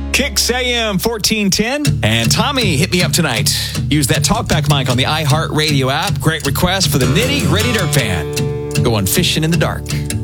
Kicks AM 1410. And Tommy hit me up tonight. Use that talkback mic on the iHeartRadio app. Great request for the nitty-gritty dirt fan. Going fishing in the dark.